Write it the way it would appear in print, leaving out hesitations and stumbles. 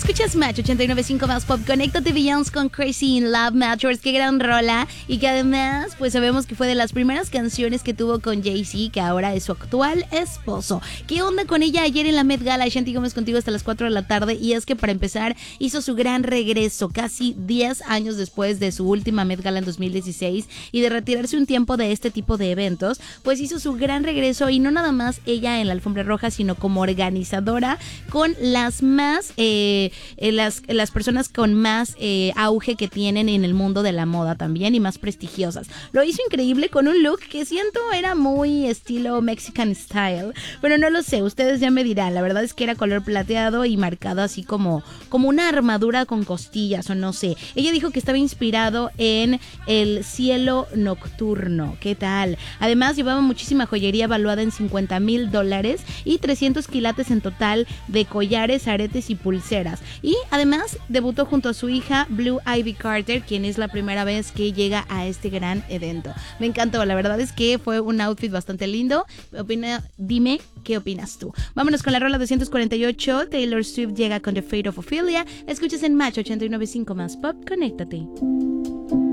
Escuchas Match 89.5 más Pop. Conéctate Beyoncé con Crazy in Love, Matchers. Qué gran rola. Y que además, pues sabemos que fue de las primeras canciones que tuvo con Jay-Z, que ahora es su actual esposo. ¿Qué onda con ella ayer en la Met Gala? Shanti Gómez contigo hasta las 4 de la tarde. Y es que para empezar, hizo su gran regreso casi 10 años después de su última Met Gala en 2016 y de retirarse un tiempo de este tipo de eventos. Pues hizo su gran regreso y no nada más ella en la alfombra roja, sino como organizadora con las más las personas con más auge que tienen en el mundo de la moda también y más prestigiosas. Lo hizo increíble con un look que siento era muy estilo Mexican style, pero no lo sé, ustedes ya me dirán. La verdad es que era color plateado y marcado así como una armadura con costillas o no sé. Ella dijo que estaba inspirado en el cielo nocturno. ¿Qué tal? Además llevaba muchísima joyería valuada en $50,000 y 300 quilates en total de collares, aretes y pulseras. Y además debutó junto a su hija Blue Ivy Carter, quien es la primera vez que llega a este gran evento. Me encantó, la verdad es que fue un outfit bastante lindo. Dime qué opinas tú. Vámonos con la rola 248. Taylor Swift llega con The Fate of Ophelia. Escuchas en Match 89.5 más Pop. Conéctate.